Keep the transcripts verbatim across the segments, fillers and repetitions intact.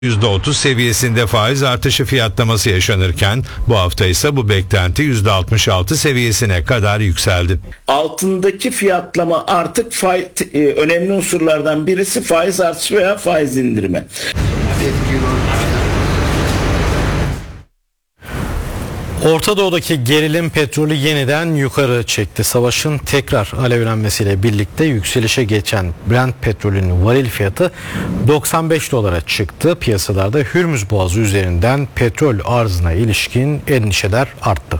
yüzde otuz seviyesinde faiz artışı fiyatlaması yaşanırken bu hafta ise bu beklenti yüzde altmış altı seviyesine kadar yükseldi. Altındaki fiyatlama artık faiz, önemli unsurlardan birisi faiz artışı veya faiz indirme. Orta Doğu'daki gerilim petrolü yeniden yukarı çekti. Savaşın tekrar alevlenmesiyle birlikte yükselişe geçen Brent petrolünün varil fiyatı doksan beş dolara çıktı. Piyasalarda Hürmüz Boğazı üzerinden petrol arzına ilişkin endişeler arttı.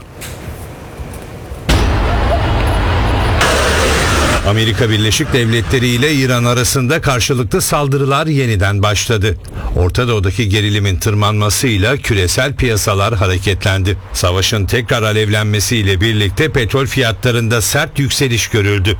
Amerika Birleşik Devletleri ile İran arasında karşılıklı saldırılar yeniden başladı. Orta Doğu'daki gerilimin tırmanmasıyla küresel piyasalar hareketlendi. Savaşın tekrar alevlenmesiyle birlikte petrol fiyatlarında sert yükseliş görüldü.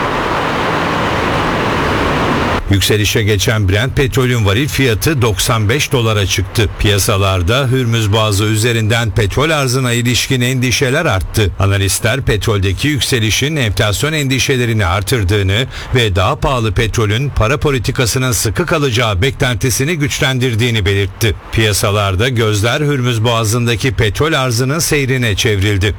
Yükselişe geçen Brent petrolün varil fiyatı doksan beş dolara çıktı. Piyasalarda Hürmüz Boğazı üzerinden petrol arzına ilişkin endişeler arttı. Analistler petroldeki yükselişin enflasyon endişelerini artırdığını ve daha pahalı petrolün para politikasının sıkı kalacağı beklentisini güçlendirdiğini belirtti. Piyasalarda gözler Hürmüz Boğazı'ndaki petrol arzının seyrine çevrildi.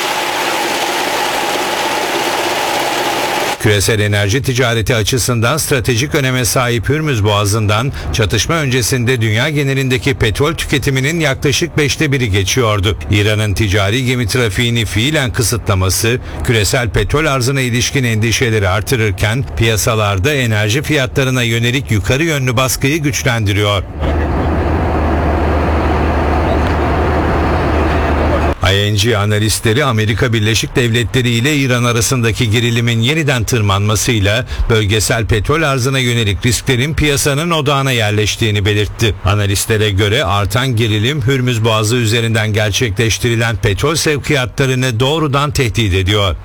Küresel enerji ticareti açısından stratejik öneme sahip Hürmüz Boğazı'ndan çatışma öncesinde dünya genelindeki petrol tüketiminin yaklaşık beşte biri geçiyordu. İran'ın ticari gemi trafiğini fiilen kısıtlaması küresel petrol arzına ilişkin endişeleri artırırken piyasalarda enerji fiyatlarına yönelik yukarı yönlü baskıyı güçlendiriyor. I N G analistleri Amerika Birleşik Devletleri ile İran arasındaki gerilimin yeniden tırmanmasıyla bölgesel petrol arzına yönelik risklerin piyasanın odağına yerleştiğini belirtti. Analistlere göre artan gerilim Hürmüz Boğazı üzerinden gerçekleştirilen petrol sevkiyatlarını doğrudan tehdit ediyor.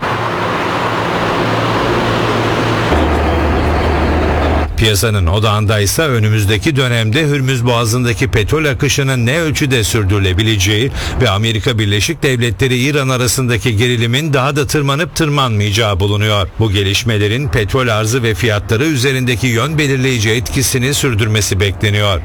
Piyasanın odağındaysa önümüzdeki dönemde Hürmüz Boğazı'ndaki petrol akışının ne ölçüde sürdürülebileceği ve Amerika Birleşik Devletleri İran arasındaki gerilimin daha da tırmanıp tırmanmayacağı bulunuyor. Bu gelişmelerin petrol arzı ve fiyatları üzerindeki yön belirleyici etkisini sürdürmesi bekleniyor.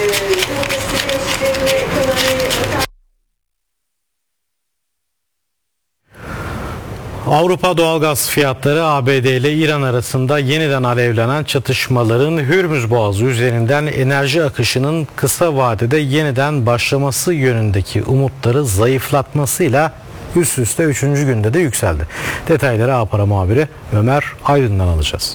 Avrupa doğalgaz fiyatları A B D ile İran arasında yeniden alevlenen çatışmaların Hürmüz Boğazı üzerinden enerji akışının kısa vadede yeniden başlaması yönündeki umutları zayıflatmasıyla üst üste üçüncü günde de yükseldi. Detayları A Para muhabiri Ömer Aydın'dan alacağız.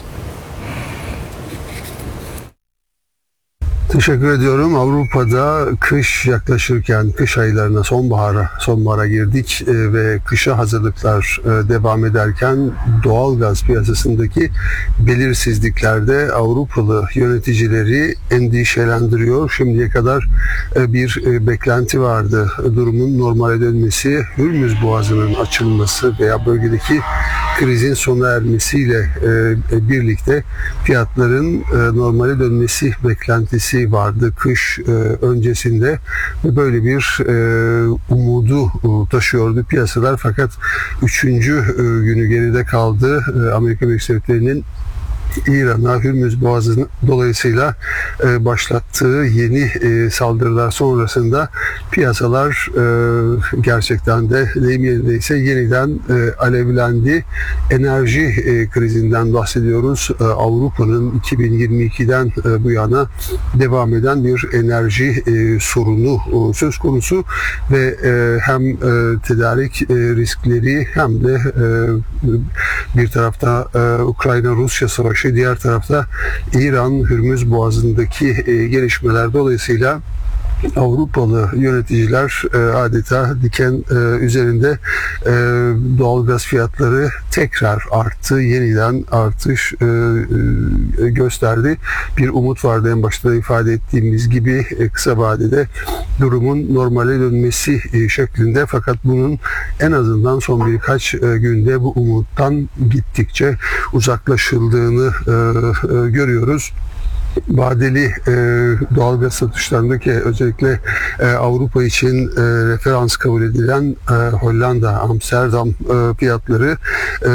Teşekkür ediyorum. Avrupa'da kış yaklaşırken, kış aylarına, sonbahara, sonbahara girdik e, ve kışa hazırlıklar e, devam ederken doğal gaz piyasasındaki belirsizliklerde Avrupalı yöneticileri endişelendiriyor. Şimdiye kadar e, bir e, beklenti vardı. Durumun normale dönmesi, Hürmüz Boğazı'nın açılması veya bölgedeki krizin sona ermesiyle e, birlikte fiyatların e, normale dönmesi beklentisi vardı kış e, öncesinde ve böyle bir e, umudu e, taşıyordu piyasalar, fakat üçüncü e, günü geride kaldı. E, Amerika Birleşik Devletleri'nin İran'a Hürmüz Boğazı dolayısıyla e, başlattığı yeni e, saldırılar sonrasında piyasalar e, gerçekten de deyim yerindeyse yeniden e, alevlendi. Enerji e, krizinden bahsediyoruz. E, Avrupa'nın iki bin yirmi ikiden e, bu yana devam eden bir enerji e, sorunu e, söz konusu ve e, hem e, tedarik e, riskleri hem de e, bir tarafta e, Ukrayna-Rusya savaşı, diğer tarafta İran-Hürmüz Boğazı'ndaki e, gelişmeler dolayısıyla Avrupalı yöneticiler e, adeta diken e, üzerinde e, doğalgaz fiyatları tekrar arttı, yeniden artış e, e, gösterdi. Bir umut vardı en başta ifade ettiğimiz gibi e, kısa vadede durumun normale dönmesi e, şeklinde, fakat bunun en azından son birkaç e, günde bu umuttan gittikçe uzaklaşıldığını e, e, görüyoruz. vadeli e, doğalgaz satışlarındaki özellikle e, Avrupa için e, referans kabul edilen e, Hollanda, Amsterdam e, fiyatları e,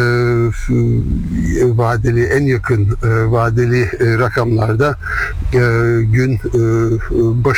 vadeli en yakın e, vadeli e, rakamlarda e, gün e, başı